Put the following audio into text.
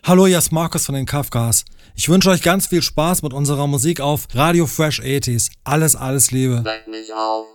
Hallo, hier ist Markus von den Kafkas. Ich wünsche euch ganz viel Spaß mit unserer Musik auf Radio Fresh 80s. Alles Liebe. Weck mich auf.